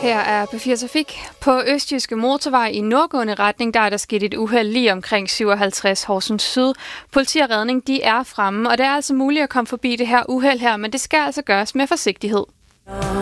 Her er P4 Trafik. På Østjyske Motorvej i nordgående retning, der er der sket et uheld lige omkring 57 Horsens Syd. Politi og redning, de er fremme, og det er altså muligt at komme forbi det her uheld her, men det skal altså gøres med forsigtighed.